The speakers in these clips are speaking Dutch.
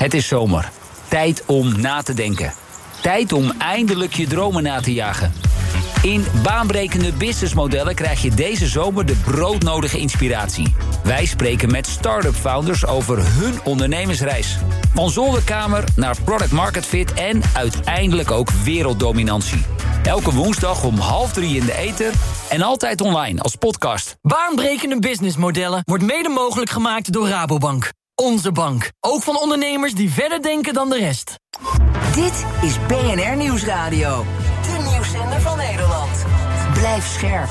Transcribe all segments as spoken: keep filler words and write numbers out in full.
Het is zomer. Tijd om na te denken. Tijd om eindelijk je dromen na te jagen. In baanbrekende businessmodellen krijg je deze zomer de broodnodige inspiratie. Wij spreken met start-up founders over hun ondernemersreis. Van zolderkamer naar product market fit en uiteindelijk ook werelddominantie. Elke woensdag om half drie in de ether en altijd online als podcast. Baanbrekende businessmodellen wordt mede mogelijk gemaakt door Rabobank. Onze bank. Ook van ondernemers die verder denken dan de rest. Dit is B N R Nieuwsradio. De nieuwszender van Nederland. Blijf scherp.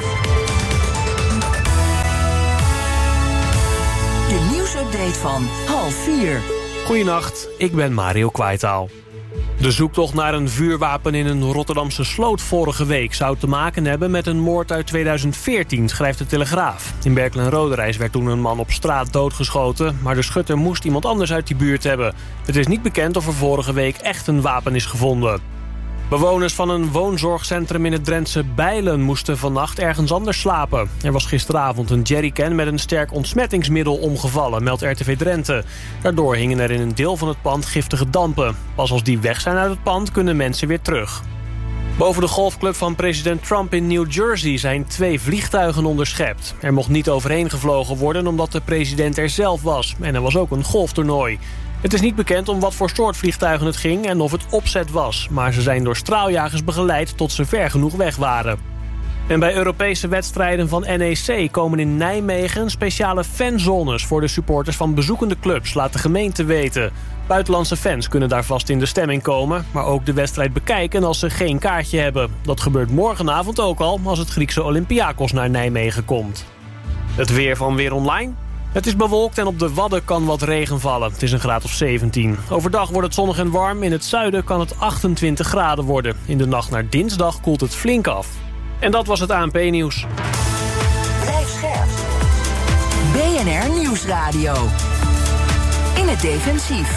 De nieuwsupdate van half vier. Goedenacht, ik ben Mario Kwaitaal. De zoektocht naar een vuurwapen in een Rotterdamse sloot vorige week zou te maken hebben met een moord uit tweeduizend veertien, schrijft de Telegraaf. In Berkel en Roderijs werd toen een man op straat doodgeschoten, maar de schutter moest iemand anders uit die buurt hebben. Het is niet bekend of er vorige week echt een wapen is gevonden. Bewoners van een woonzorgcentrum in het Drentse Bijlen moesten vannacht ergens anders slapen. Er was gisteravond een jerrycan met een sterk ontsmettingsmiddel omgevallen, meldt R T V Drenthe. Daardoor hingen er in een deel van het pand giftige dampen. Pas als die weg zijn uit het pand kunnen mensen weer terug. Boven de golfclub van president Trump in New Jersey zijn twee vliegtuigen onderschept. Er mocht niet overheen gevlogen worden omdat de president er zelf was. En er was ook een golftoernooi. Het is niet bekend om wat voor soort vliegtuigen het ging en of het opzet was. Maar ze zijn door straaljagers begeleid tot ze ver genoeg weg waren. En bij Europese wedstrijden van N E C komen in Nijmegen speciale fanzones voor de supporters van bezoekende clubs, laat de gemeente weten. Buitenlandse fans kunnen daar vast in de stemming komen, maar ook de wedstrijd bekijken als ze geen kaartje hebben. Dat gebeurt morgenavond ook al als het Griekse Olympiakos naar Nijmegen komt. Het weer van Weer Online. Het is bewolkt en op de Wadden kan wat regen vallen. Het is een graad of zeventien. Overdag wordt het zonnig en warm. In het zuiden kan het achtentwintig graden worden. In de nacht naar dinsdag koelt het flink af. En dat was het A N P-nieuws. Blijf scherp. B N R Nieuwsradio. In het defensief.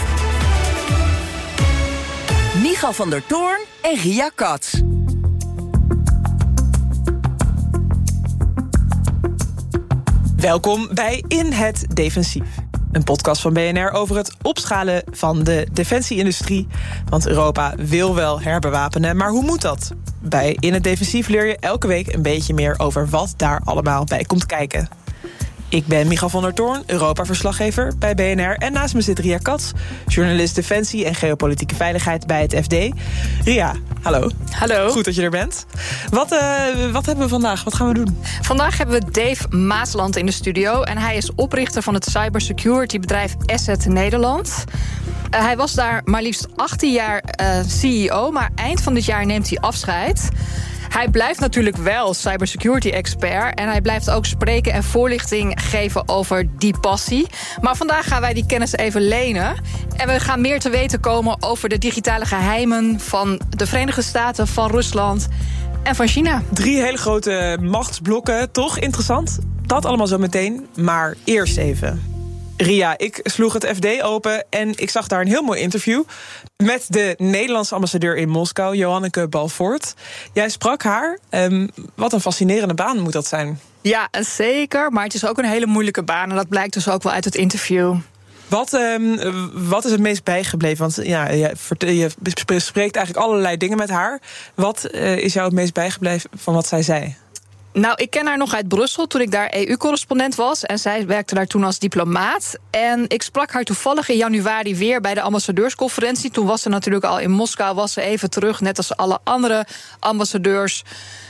Michal van der Toorn en Ria Katz. Welkom bij In het Defensief. Een podcast van B N R over het opschalen van de defensieindustrie. Want Europa wil wel herbewapenen, maar hoe moet dat? Bij In het Defensief leer je elke week een beetje meer over wat daar allemaal bij komt kijken. Ik ben Michal van der Toorn, Europa-verslaggever bij B N R. En naast me zit Ria Katz, journalist Defensie en geopolitieke veiligheid bij het F D. Ria, hallo. Hallo. Goed dat je er bent. Wat, uh, wat hebben we vandaag? Wat gaan we doen? Vandaag hebben we Dave Maasland in de studio. En hij is oprichter van het cybersecurity bedrijf Asset Nederland. Uh, hij was daar maar liefst achttien jaar uh, C E O, maar eind van dit jaar neemt hij afscheid. Hij blijft natuurlijk wel cybersecurity-expert en hij blijft ook spreken en voorlichting geven over die passie. Maar vandaag gaan wij die kennis even lenen. En we gaan meer te weten komen over de digitale geheimen van de Verenigde Staten, van Rusland en van China. Drie hele grote machtsblokken, toch interessant? Dat allemaal zo meteen, maar eerst even. Ria, ik sloeg het F D open en ik zag daar een heel mooi interview met de Nederlandse ambassadeur in Moskou, Johanneke Balvoort. Jij sprak haar. Um, wat een fascinerende baan moet dat zijn. Ja, zeker. Maar het is ook een hele moeilijke baan en dat blijkt dus ook wel uit het interview. Wat, um, wat is het meest bijgebleven? Want ja, je, je spreekt eigenlijk allerlei dingen met haar. Wat uh, is jou het meest bijgebleven van wat zij zei? Nou, ik ken haar nog uit Brussel toen ik daar E U-correspondent was. En zij werkte daar toen als diplomaat. En ik sprak haar toevallig in januari weer bij de ambassadeursconferentie. Toen was ze natuurlijk al in Moskou, was ze even terug, net als alle andere ambassadeurs,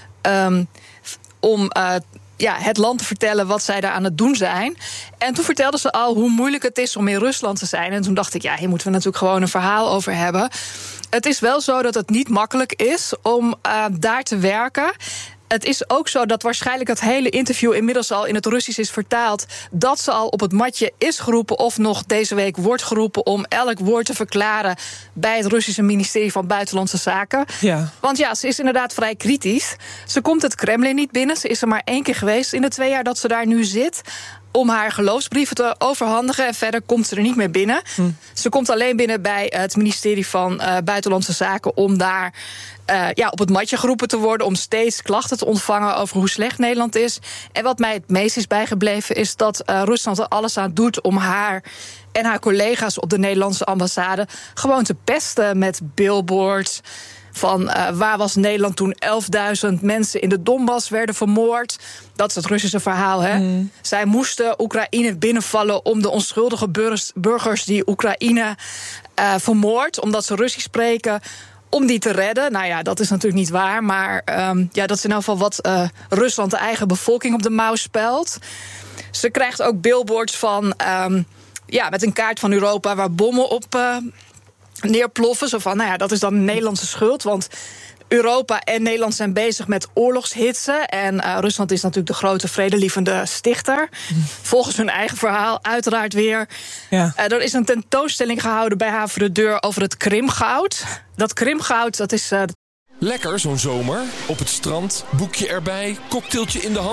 Um, om uh, ja, het land te vertellen wat zij daar aan het doen zijn. En toen vertelde ze al hoe moeilijk het is om in Rusland te zijn. En toen dacht ik, ja, hier moeten we natuurlijk gewoon een verhaal over hebben. Het is wel zo dat het niet makkelijk is om uh, daar te werken. Het is ook zo dat waarschijnlijk het hele interview inmiddels al in het Russisch is vertaald. Dat ze al op het matje is geroepen of nog deze week wordt geroepen om elk woord te verklaren bij het Russische ministerie van Buitenlandse Zaken. Ja. Want ja, ze is inderdaad vrij kritisch. Ze komt het Kremlin niet binnen. Ze is er maar één keer geweest in de twee jaar dat ze daar nu zit. om haar geloofsbrieven te overhandigen. En verder komt ze er niet meer binnen. Hm. Ze komt alleen binnen bij het ministerie van uh, Buitenlandse Zaken om daar uh, ja, op het matje geroepen te worden, om steeds klachten te ontvangen over hoe slecht Nederland is. En wat mij het meest is bijgebleven is dat uh, Rusland er alles aan doet om haar en haar collega's op de Nederlandse ambassade gewoon te pesten met billboards van uh, waar was Nederland toen elfduizend mensen in de Donbass werden vermoord. Dat is het Russische verhaal, hè? Mm. Zij moesten Oekraïne binnenvallen om de onschuldige burgers, burgers die Oekraïne uh, vermoord, omdat ze Russisch spreken, om die te redden. Nou ja, dat is natuurlijk niet waar, maar um, ja, dat is in elk geval wat uh, Rusland de eigen bevolking op de mouw spelt. Ze krijgt ook billboards van Um, ja, met een kaart van Europa waar bommen op uh, neerploffen. Zo van, nou ja, dat is dan een Nederlandse schuld. Want Europa en Nederland zijn bezig met oorlogshitsen. En uh, Rusland is natuurlijk de grote vredelievende stichter. Mm. Volgens hun eigen verhaal uiteraard weer. Ja. Uh, er is een tentoonstelling gehouden bij haar voor de deur over het Krimgoud. Dat Krimgoud, dat is Uh, Lekker zo'n zomer. Op het strand, boekje erbij, cocktailtje in de hand.